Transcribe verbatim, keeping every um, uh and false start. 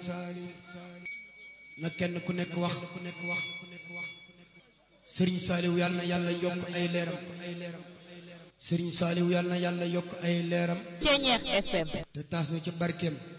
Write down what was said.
na kenn ku nekk wax ku nekk wax ku nekk wax Serigne Saliou yàlla na yàlla yokk ay leeram ay leeram Serigne Saliou yàlla na yàlla yokk ay leeram Ceñeex F M te taas na ci barkeem